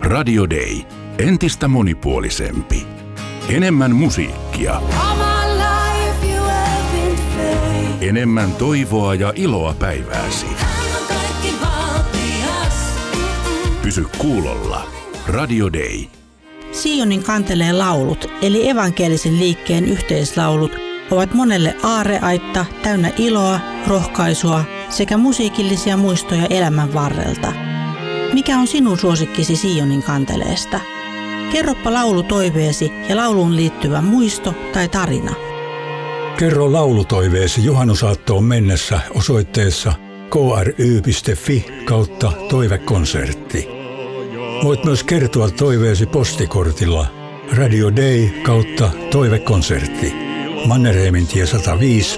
Radio Day. Entistä monipuolisempi. Enemmän musiikkia. Enemmän toivoa ja iloa päivääsi. Pysy kuulolla. Radio Day. Sionin kanteleen laulut, eli evankelisen liikkeen yhteislaulut, ovat monelle aarreaitta täynnä iloa, rohkaisua sekä musiikillisia muistoja elämän varrelta. Mikä on sinun suosikkisi Sionin kanteleesta? Kerropa laulutoiveesi ja lauluun liittyvä muisto tai tarina. Kerro laulutoiveesi juhannusaattoon mennessä osoitteessa kry.fi/toivekonsertti. Voit myös kertoa toiveesi postikortilla Radio Day /toivekonsertti. Mannerheimintie 105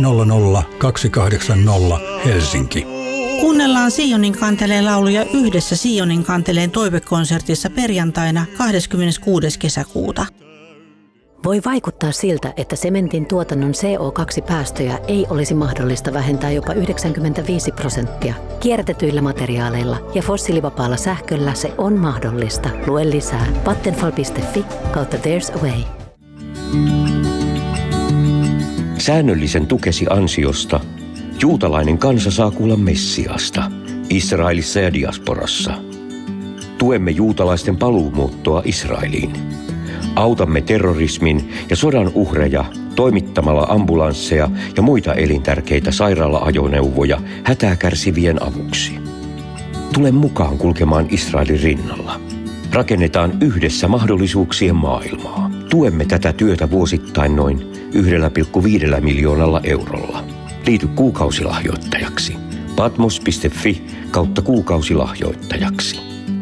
00280 Helsinki. Kuunnellaan Sionin kanteleen lauluja yhdessä Sionin kanteleen toivekonsertissa perjantaina 26. kesäkuuta. Voi vaikuttaa siltä, että sementin tuotannon CO2-päästöjä ei olisi mahdollista vähentää jopa 95%. Kierrätetyillä materiaaleilla ja fossiilivapaalla sähköllä se on mahdollista. Lue lisää vattenfall.fi/there's a way. Säännöllisen tukesi ansiosta juutalainen kansa saa kuulla Messiasta Israelissa ja diasporassa. Tuemme juutalaisten paluumuuttoa Israeliin. Autamme terrorismin ja sodan uhreja toimittamalla ambulansseja ja muita elintärkeitä sairaala-ajoneuvoja hätää kärsivien avuksi. Tule mukaan kulkemaan Israelin rinnalla. Rakennetaan yhdessä mahdollisuuksien maailmaa. Tuemme tätä työtä vuosittain noin 1,5 miljoonalla eurolla. Liity kuukausilahjoittajaksi. patmos.fi/kuukausilahjoittajaksi.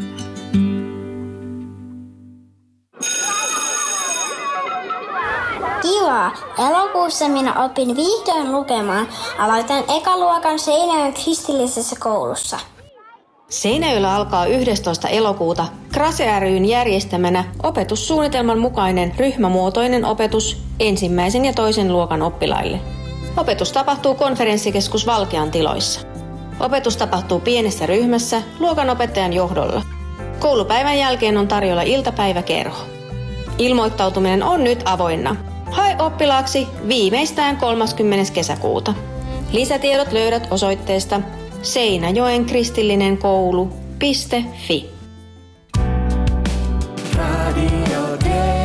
Kiva! Elokuussa minä opin vihdoin lukemaan. Aloitan ekaluokan Seinäjoen kristillisessä koulussa. Seinäjoella alkaa 11. elokuuta Krase ry:n järjestämänä opetussuunnitelman mukainen ryhmämuotoinen opetus 1. ja 2. luokan oppilaille. Opetus tapahtuu konferenssikeskus Valkean tiloissa. Opetus tapahtuu pienessä ryhmässä luokanopettajan johdolla. Koulupäivän jälkeen on tarjolla iltapäiväkerho. Ilmoittautuminen on nyt avoinna. Hae oppilaaksi viimeistään 30. kesäkuuta. Lisätiedot löydät osoitteesta Seinäjoen kristillinen koulu.fi. Radio Day.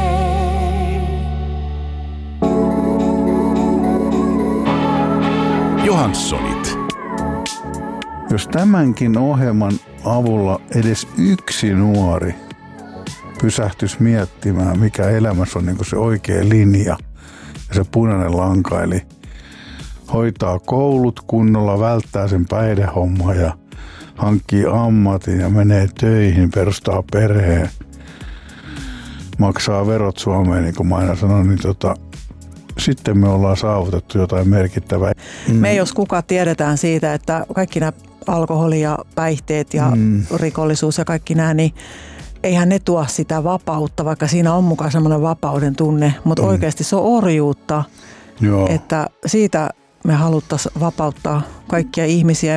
Johanssonit. Jos tämänkin ohjelman avulla edes yksi nuori pysähtyisi miettimään, mikä elämässä on niin kuin se oikea linja ja se punainen lanka, eli hoitaa koulut kunnolla, välttää sen päihdehommaa ja hankkii ammatin ja menee töihin, perustaa perheen, maksaa verot Suomeen, niin kuin mä aina sanon, niin sitten me ollaan saavutettu jotain merkittävää. Me jos kuka tiedetään siitä, että kaikki nämä alkoholi ja päihteet ja rikollisuus ja kaikki nämä, niin eihän ne tuo sitä vapautta, vaikka siinä on mukaan semmoinen vapauden tunne, mutta oikeasti se on orjuutta, että siitä me haluttaisiin vapauttaa kaikkia ihmisiä.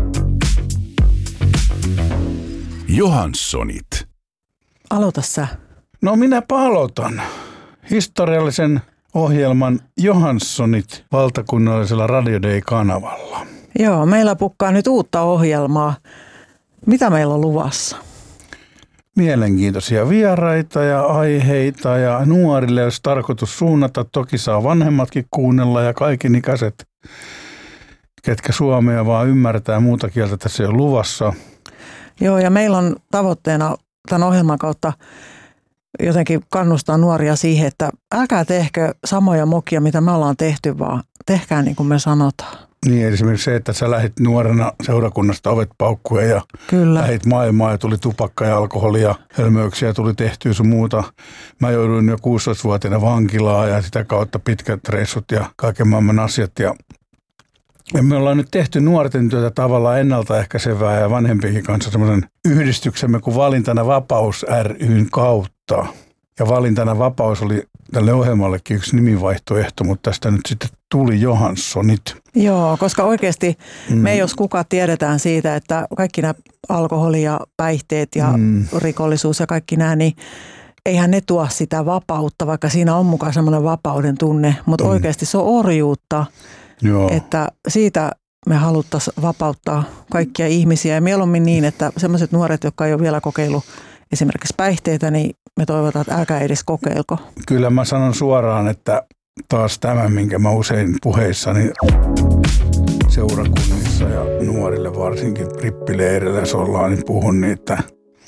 Johanssonit. Aloita sä. No minäpä aloitan. Historiallisen ohjelman Johanssonit valtakunnallisella Radio Day-kanavalla. Joo, meillä pukkaa nyt uutta ohjelmaa. Mitä meillä on luvassa? Mielenkiintoisia vieraita ja aiheita ja nuorille olisi tarkoitus suunnata. Toki saa vanhemmatkin kuunnella ja kaikinikäiset, ketkä suomea vaan ymmärtää muuta kieltä, tässä ei ole luvassa. Joo, ja meillä on tavoitteena tämän ohjelman kautta jotenkin kannustaa nuoria siihen, että älkää tehkö samoja mokia, mitä me ollaan tehty, vaan tehkää niin kuin me sanotaan. Niin, esimerkiksi se, että sä lähdit nuorena seurakunnasta ovet paukkuja ja lähdit maailmaan ja tuli tupakka ja alkoholia ja hölmöyksiä tuli tehtyä sun muuta. Mä jouduin jo 16-vuotiaana vankilaa ja sitä kautta pitkät reissut ja kaiken maailman asiat. Ja me ollaan nyt tehty nuorten työtä tavallaan ennaltaehkäisevää ja vanhempienkin kanssa semmoisen yhdistyksemme kuin Valintana Vapaus ry:n kautta. Ja valintana vapaus oli tälle ohjelmallekin yksi nimivaihtoehto, mutta tästä nyt sitten tuli Johanssonit. Joo, koska oikeasti me jos kuka tiedetään siitä, että kaikki nämä alkoholi ja päihteet ja rikollisuus ja kaikki nämä, niin eihän ne tuo sitä vapautta, vaikka siinä on mukaan semmoinen vapauden tunne, mutta oikeasti se on orjuutta, että siitä me haluttaisiin vapauttaa kaikkia ihmisiä ja mieluummin niin, että sellaiset nuoret, jotka ei ole vielä kokeillut esimerkiksi päihteitä, niin me toivotaan, että älkää edes kokeilko. Kyllä mä sanon suoraan, että taas tämä, minkä mä usein puheissani seurakunnissa ja nuorille varsinkin rippileirillä sollaan, niin puhun niin, että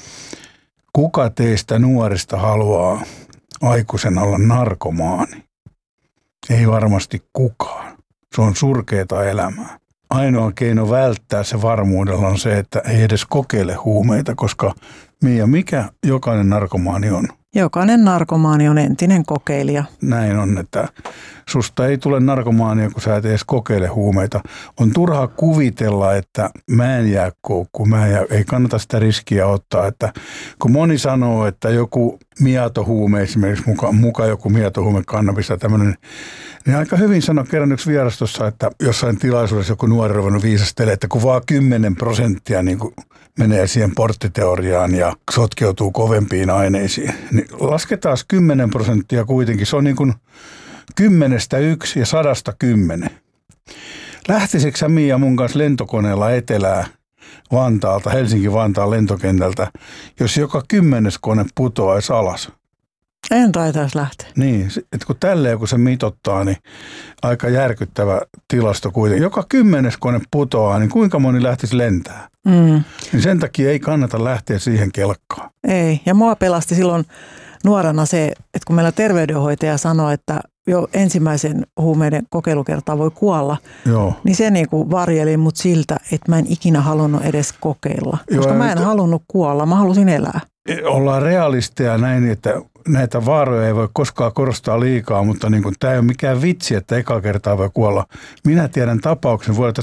kuka teistä nuorista haluaa aikuisena olla narkomaani? Ei varmasti kukaan. Se on surkeata elämää. Ainoa keino välttää se varmuudella on se, että ei edes kokeile huumeita, koska mikä jokainen narkomaani on? Jokainen narkomaani on entinen kokeilija. Näin on, että susta ei tule narkomaania, kun sä et edes kokeile huumeita. On turhaa kuvitella, että mä en jää koukkuun, ei kannata sitä riskiä ottaa. Että kun moni sanoo, että joku miatohuume, esimerkiksi mukaan joku miatohuume, kannabis tai tämmöinen, niin aika hyvin sanoi kerran yksi vierastossa, että jossain tilaisuudessa joku nuori ruvennut viisastelee, että kun vaan 10% niin kuin menee siihen porttiteoriaan ja sotkeutuu kovempiin aineisiin, niin lasketaan 10% kuitenkin. Se on niin kuin 10-1 ja 100-10. Lähtisikö sä Mia mun kanssa lentokoneella etelää Vantaalta, Helsinki-Vantaan lentokentältä, jos joka 10. kone putoaisi alas? En taitaisi lähteä. Niin, että kun tälleen kun se mitottaa, niin aika järkyttävä tilasto kuitenkin. Joka 10. kone putoaa, niin kuinka moni lähtisi lentää? Niin sen takia ei kannata lähteä siihen kelkkaan. Ei, ja mua pelasti silloin nuorena se, että kun meillä terveydenhoitaja sanoi, että jo ensimmäisen huumeiden kokeilukertaa voi kuolla, niin se niin kuin varjeli mut siltä, että mä en ikinä halunnut edes kokeilla. Koska mä en halunnut kuolla, mä halusin elää. Ollaan realisteja näin, että näitä vaaroja ei voi koskaan korostaa liikaa, mutta niin tämä ei ole mikään vitsi, että eka kertaa voi kuolla. Minä tiedän tapauksen vuodelta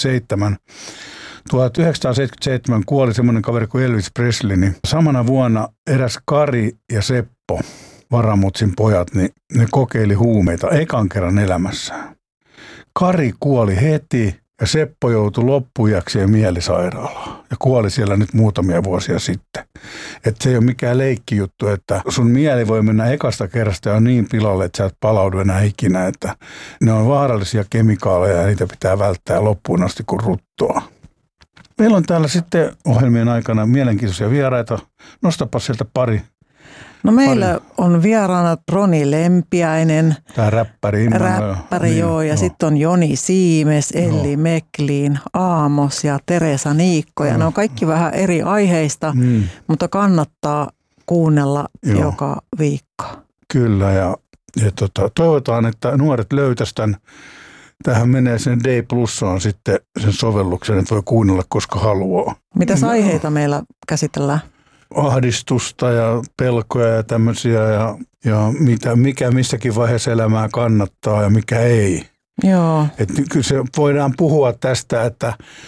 1977 kuoli semmoinen kaveri kuin Elvis Presley, niin samana vuonna eräs Kari ja Seppo, Varamutsin pojat, niin ne kokeili huumeita ekan kerran elämässään. Kari kuoli heti ja Seppo joutui loppujakseen mielisairaalaan ja kuoli siellä nyt muutamia vuosia sitten. Että se ei ole mikään leikkijuttu, että sun mieli voi mennä ekasta kerrasta ja on niin pilalle, että sä et palaudu enää ikinä, että ne on vaarallisia kemikaaleja ja niitä pitää välttää loppuun asti kuin ruttoa. Meillä on täällä sitten ohjelmien aikana mielenkiintoisia vieraita. Nostapa sieltä pari. No meillä on vieraana Roni Lempiäinen. Tämä räppäri. Joo. Ja sitten on Joni Siimes, Elli Meklin, Aamos ja Teresa Niikko. Ja ne on kaikki vähän eri aiheista, mutta kannattaa kuunnella joka viikko. Kyllä ja toivotaan, että nuoret löytäisivät tämän. Tähän menee sen D Plussaan sitten sen sovelluksen, että voi kuunnella koska haluaa. Mitäs aiheita meillä käsitellään? Ahdistusta ja pelkoja ja tämmöisiä ja mikä missäkin vaiheessa elämää kannattaa ja mikä ei. Joo. Että kyllä se voidaan puhua tästä, että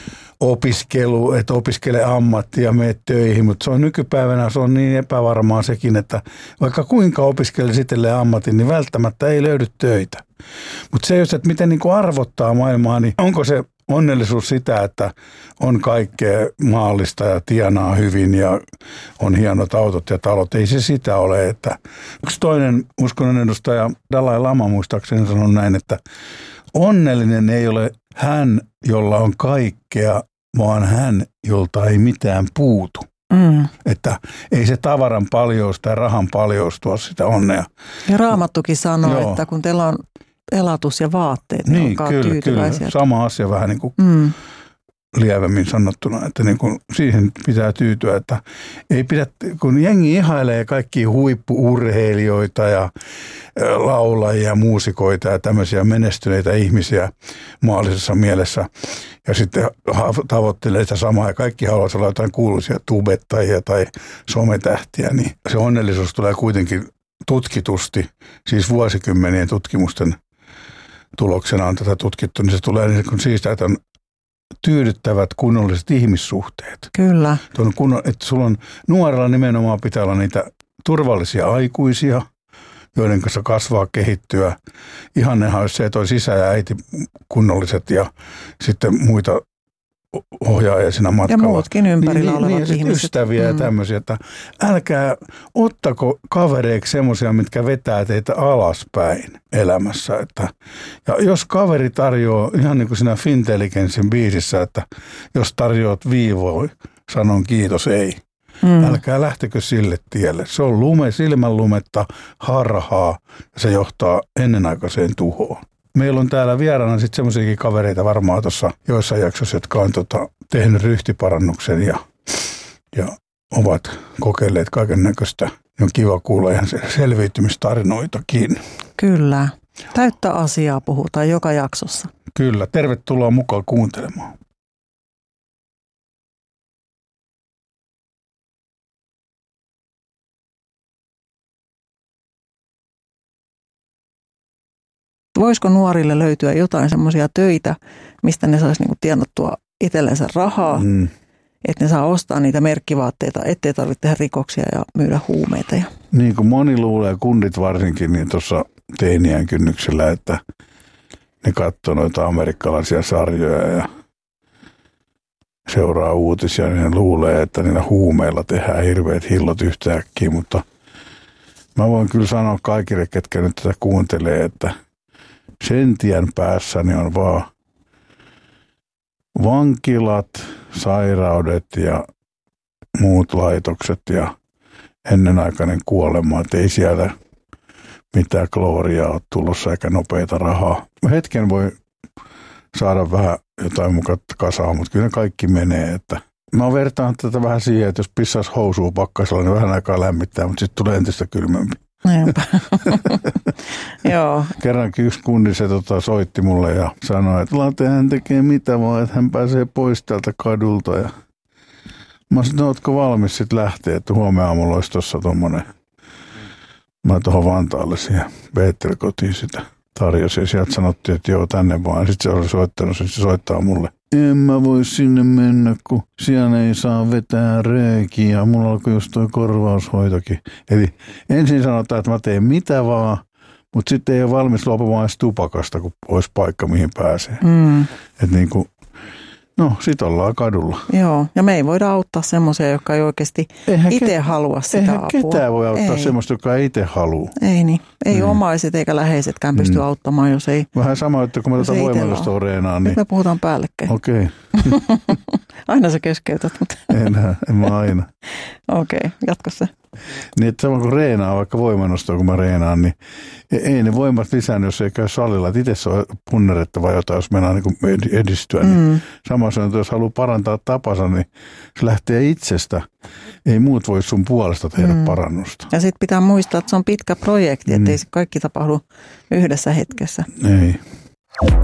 opiskele ammattia ja mene töihin, mutta se on nykypäivänä se on niin epävarmaa sekin, että vaikka kuinka opiskelisi itselleen ammatin, niin välttämättä ei löydy töitä. Mutta se, että miten niin kuin arvottaa maailmaa, niin onko se onnellisuus sitä, että on kaikkea maallista ja tienaa hyvin ja on hienot autot ja talot. Ei se sitä ole. Että yksi toinen uskonnon edustaja Dalai Lama muistaakseni sanoi näin, että onnellinen ei ole hän, jolla on kaikkea, vaan hän, jolta ei mitään puutu. Että ei se tavaran paljous tai rahan paljous tuo sitä onnea. Ja Raamattukin sanoo, että kun teillä on elatus ja vaatteet, niin olkaa tyytyväisiä. Kyllä. Sama asia vähän niin kuin lievemmin sanottuna, että niin kuin siihen pitää tyytyä, että ei pidä, kun jengi ihailee kaikki huippu-urheilijoita ja laulajia, muusikoita ja tämmöisiä menestyneitä ihmisiä maallisessa mielessä ja sitten tavoittelee sitä samaa ja kaikki haluaa olla jotain kuuluisia tubettajia tai sometähtiä, niin se onnellisuus tulee kuitenkin tutkitusti, siis vuosikymmenien tutkimusten tuloksena on tätä tutkittu, niin se tulee niin siitä, että on tyydyttävät kunnolliset ihmissuhteet. Kyllä. Että sulla on nuorella nimenomaan pitää olla niitä turvallisia aikuisia, joiden kanssa kasvaa, kehittyä. Ihannehan olisi se, että olisi isä ja äiti kunnolliset ja sitten muita ohjaajia siinä matkalla. Ja muutkin ympärillä olevat ihmiset. Ystäviä ja tämmöisiä, että älkää ottako kavereiksi semmoisia, mitkä vetää teitä alaspäin elämässä. Ja jos kaveri tarjoaa, ihan niin kuin siinä Fintelligensin biisissä, että jos tarjoat viivoja, sanon kiitos ei. Älkää lähtekö sille tielle. Se on silmänlumetta, harhaa ja se johtaa ennenaikaiseen tuhoon. Meillä on täällä vieraana sitten semmoisiakin kavereita varmaan tuossa joissain jaksoissa, jotka on tehnyt ryhtiparannuksen ja ovat kokeilleet kaiken näköistä. On kiva kuulla ihan selviytymistarinoitakin. Kyllä. Täyttä asiaa puhutaan joka jaksossa. Kyllä. Tervetuloa mukaan kuuntelemaan. Voisiko nuorille löytyä jotain semmoisia töitä, mistä ne saisi niinku tienattua itsellensä rahaa, että ne saa ostaa niitä merkkivaatteita, ettei tarvitse tehdä rikoksia ja myydä huumeita. Niin kuin moni luulee, kundit varsinkin, niin tuossa teinien kynnyksellä, että ne katsoo noita amerikkalaisia sarjoja ja seuraa uutisia, niin ne luulee, että niillä huumeilla tehdään hirveät hillot yhtäkkiä, mutta mä voin kyllä sanoa kaikille, ketkä nyt tätä kuuntelee, että sen tien päässäni on vaan vankilat, sairaudet ja muut laitokset ja ennenaikainen kuolema. Et ei sieltä mitään gloriaa ole tulossa eikä nopeita rahaa. Hetken voi saada vähän jotain mukaan kasaa, mutta kyllä kaikki menee. Että mä vertaan tätä vähän siihen, että jos pissaisi housua pakkasella, niin vähän aikaa lämmittää, mutta sitten tulee entistä kylmempi. Joo. Kerrankin yksi kundi se soitti mulle ja sanoi, että Late hän tekee mitä vaan, että hän pääsee pois täältä kadulta. Ja mä sanoin, ootko valmis sitten lähteä, että huomenna aamulla olisi tuossa tommonen. Mä tuohon Vantaalle siihen Beettelkotiin sitä tarjosin ja sieltä sanottiin, että joo tänne vaan. Sitten se oli soittanut, se soittaa mulle. En mä voi sinne mennä, kun siellä ei saa vetää röökiä. Mulla alkoi just toi korvaushoitokin. Eli ensin sanotaan, että mä teen mitä vaan, mutta sitten ei ole valmis luopumaan edes tupakasta, kun olisi paikka, mihin pääsee. Että niin kuin, no sit ollaan kadulla. Joo, ja me ei voida auttaa semmoisia, jotka ei oikeasti itse halua sitä apua. Eihän ketään voi auttaa semmoista, joka ei itse halua. Ei niin. Ei omaiset eikä läheisetkään pysty auttamaan, jos ei. Vähän sama, että kun mä tätä voimallistoa reenaan. Niin nyt me puhutaan päällekkäin. Okei. Aina sä keskeytät, mutta. En mä aina. Okei, jatka se. Niin, että sama kuin reenaa, vaikka voimannostoa, kun mä reenaan, niin ei ne voimat lisäänyt, jos ei käy salilla. Että itse se on punnerettava jotain, jos mennään niin edistyä. Niin sama se on, että jos haluaa parantaa tapansa, niin se lähtee itsestä. Ei muut voi sun puolesta tehdä parannusta. Ja sitten pitää muistaa, että se on pitkä projekti, ettei se kaikki tapahdu yhdessä hetkessä. Ei.